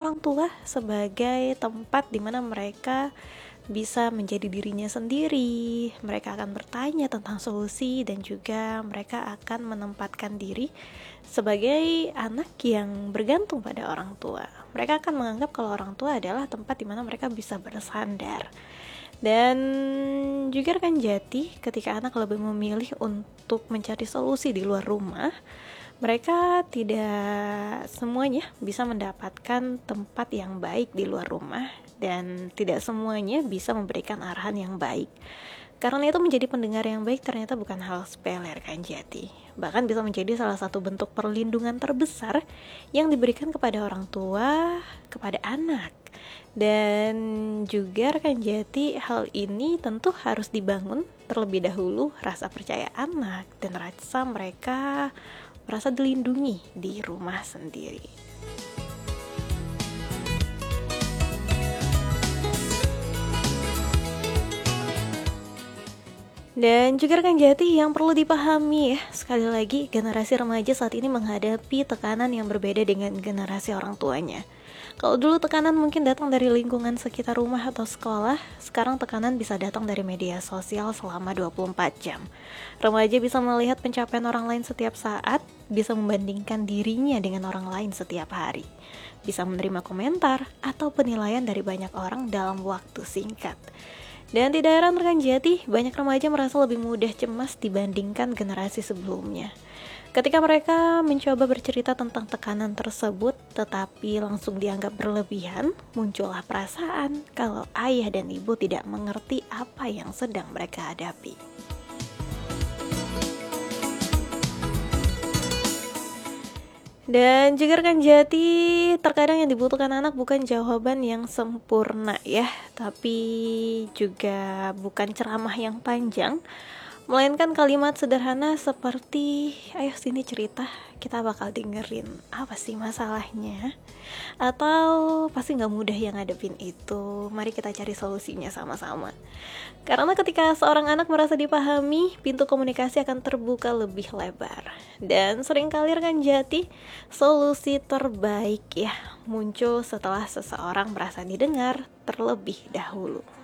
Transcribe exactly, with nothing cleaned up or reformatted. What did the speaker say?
orang tua sebagai tempat di mana mereka bisa menjadi dirinya sendiri. Mereka akan bertanya tentang solusi dan juga mereka akan menempatkan diri sebagai anak yang bergantung pada orang tua. Mereka akan menganggap kalau orang tua adalah tempat di mana mereka bisa bersandar. Dan juga rekan jati, ketika anak lebih memilih untuk mencari solusi di luar rumah, mereka tidak semuanya bisa mendapatkan tempat yang baik di luar rumah dan tidak semuanya bisa memberikan arahan yang baik. Karena itu menjadi pendengar yang baik ternyata bukan hal sepele rekan jati. Bahkan bisa menjadi salah satu bentuk perlindungan terbesar yang diberikan kepada orang tua, kepada anak. Dan juga rekan jati, hal ini tentu harus dibangun terlebih dahulu rasa percaya anak dan rasa mereka merasa dilindungi di rumah sendiri. Dan juga rekan jati yang perlu dipahami ya, sekali lagi generasi remaja saat ini menghadapi tekanan yang berbeda dengan generasi orang tuanya. Kalau dulu tekanan mungkin datang dari lingkungan sekitar rumah atau sekolah, sekarang tekanan bisa datang dari media sosial selama dua puluh empat jam. Remaja bisa melihat pencapaian orang lain setiap saat, bisa membandingkan dirinya dengan orang lain setiap hari, bisa menerima komentar atau penilaian dari banyak orang dalam waktu singkat. Dan tidak heran rekan jati, banyak remaja merasa lebih mudah cemas dibandingkan generasi sebelumnya. Ketika mereka mencoba bercerita tentang tekanan tersebut, tetapi langsung dianggap berlebihan, muncullah perasaan kalau ayah dan ibu tidak mengerti apa yang sedang mereka hadapi. Dan juga rekan jati, terkadang yang dibutuhkan anak bukan jawaban yang sempurna ya, tapi juga bukan ceramah yang panjang, melainkan kalimat sederhana seperti, ayo sini cerita, kita bakal dengerin apa sih masalahnya, atau pasti gak mudah yang ngadepin itu, mari kita cari solusinya sama-sama. Karena ketika seorang anak merasa dipahami, pintu komunikasi akan terbuka lebih lebar. Dan seringkali rekan jati, solusi terbaik ya muncul setelah seseorang merasa didengar terlebih dahulu.